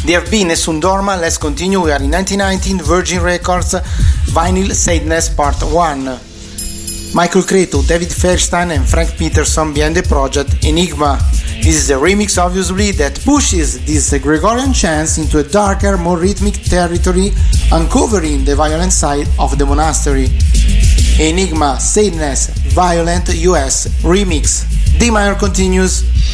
DFB Nessun Dorma, Let's Continue, we are in 1919, Virgin Records, Vinyl Sadness Part 1. Michael Cretu, David Fairstein and Frank Peterson behind the project Enigma. This is a remix obviously that pushes this Gregorian chants into a darker, more rhythmic territory, uncovering the violent side of the monastery. Enigma, Sadness, Violent US remix. D minor continues.